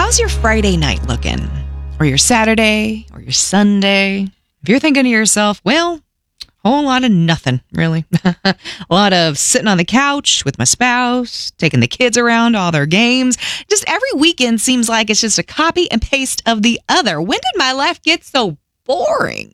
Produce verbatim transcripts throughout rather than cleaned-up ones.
how's your Friday night looking? Or your Saturday? Or your Sunday? If you're thinking to yourself, well, a whole lot of nothing, really. A lot of sitting on the couch with my spouse, taking the kids around to all their games. Just every weekend seems like it's just a copy and paste of the other. When did my life get so boring?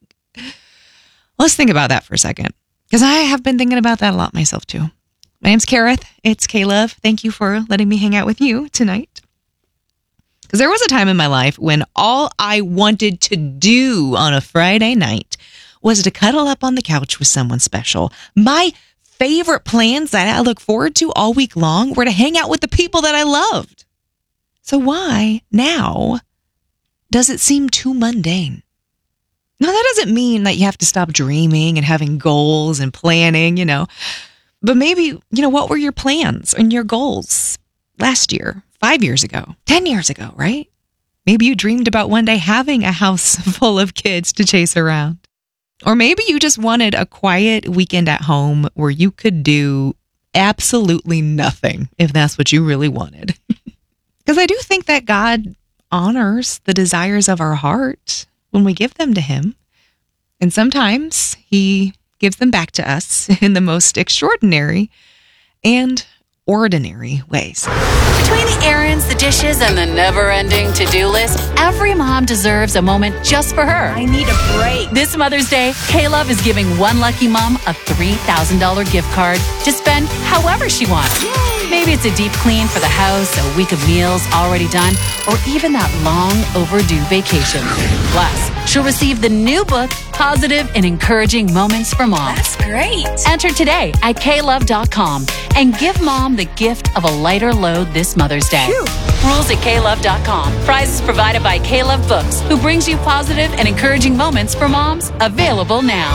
Let's think about that for a second, because I have been thinking about that a lot myself, too. My name's Kareth. It's K-Love. Thank you for letting me hang out with you tonight. Because there was a time in my life when all I wanted to do on a Friday night was to cuddle up on the couch with someone special. My favorite plans that I look forward to all week long were to hang out with the people that I loved. So why now does it seem too mundane? Now, that doesn't mean that you have to stop dreaming and having goals and planning, you know. But maybe, you know, what were your plans and your goals last year, five years ago, ten years ago, right? Maybe you dreamed about one day having a house full of kids to chase around. Or maybe you just wanted a quiet weekend at home where you could do absolutely nothing, if that's what you really wanted. Because I do think that God honors the desires of our heart when we give them to him. And sometimes he gives them back to us in the most extraordinary and ordinary ways. Between the errands, the dishes, and the never-ending to-do list, every mom deserves a moment just for her. I need a break. This Mother's Day, K-Love is giving one lucky mom a three thousand dollars gift card to spend however she wants. Yay. Maybe it's a deep clean for the house, a week of meals already done, or even that long overdue vacation. Plus, she'll receive the new book, Positive and Encouraging Moments for Mom. That's great. Enter today at K love dot com and give mom the gift of a lighter load this Mother's Day. Phew. Rules at K love dot com. Prizes provided by K-Love Books, who brings you positive and encouraging moments for moms. Available now.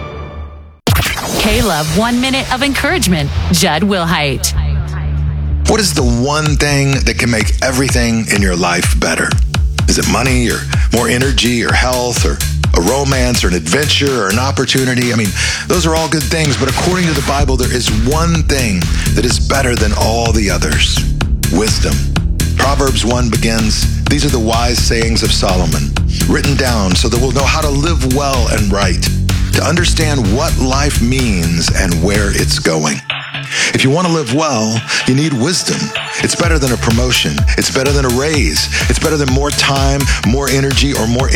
K-Love One Minute of Encouragement. Judd Wilhite. What is the one thing that can make everything in your life better? Is it money or more energy or health or a romance or an adventure or an opportunity? I mean, those are all good things, but according to the Bible, there is one thing that is better than all the others: wisdom. Proverbs one begins, "These are the wise sayings of Solomon, written down so that we'll know how to live well and right, to understand what life means and where it's going." If you want to live well, you need wisdom. It's better than a promotion. It's better than a raise. It's better than more time, more energy, or more